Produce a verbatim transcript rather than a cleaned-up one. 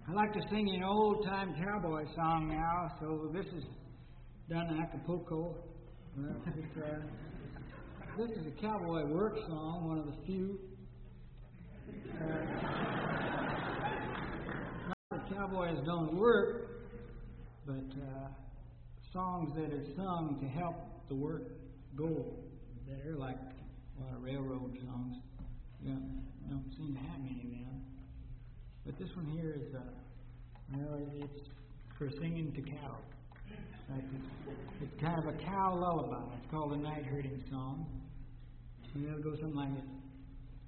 I like to sing an old-time cowboy song now, so this is done in Acapulco. Uh, it's, uh, this is a cowboy work song, one of the few. Uh, not that cowboys don't work, but uh, songs that are sung to help the work go better, like a lot of railroad songs. You know, don't seem to have many of them. But this one here is, uh, well, it's for singing to cows. Like it's, it's kind of a cow lullaby. It's called a night herding song. And it'll go something like this.